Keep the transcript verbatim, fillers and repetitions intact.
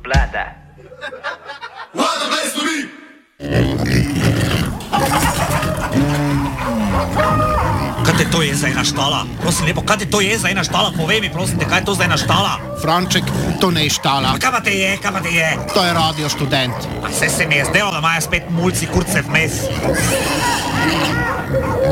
Plata. Kaj te to je za ena štala? Prosim lepo, kaj te to je za ena štala? Povej mi, prosim te, kaj je to za ena štala? Franček, to ne je štala. Pa kaj pa te je, kaj pa te je? To je radio študent. Pa vse se mi je zdelo, da imajo spet mulci kurce vmes.